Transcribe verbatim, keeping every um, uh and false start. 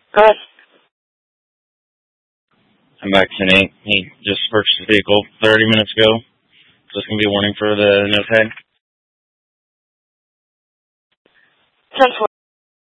Go ahead. I'm back to Nate. He just purchased a vehicle thirty minutes ago. So it's going to be a warning for the no tag. ten